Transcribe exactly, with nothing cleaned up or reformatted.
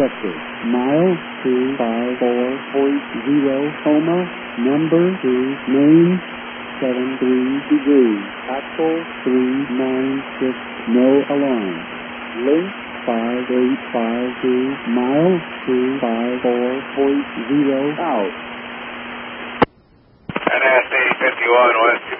sector. Mile two five four point zero, coma, number two, main, seven three degrees. Axle three nine six, no alarm. Link five eight five two, mile two five four point zero, out. N S D fifty-one, West